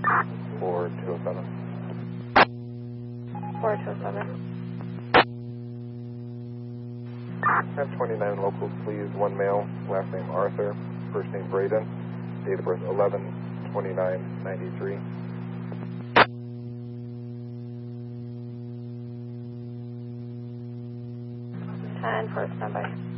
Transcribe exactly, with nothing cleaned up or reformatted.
four two oh seven. four two oh seven. F twenty-nine locals, please. One male, last name Arthur, first name Braden, date of birth eleven twenty-nine ninety-three. ten for standby.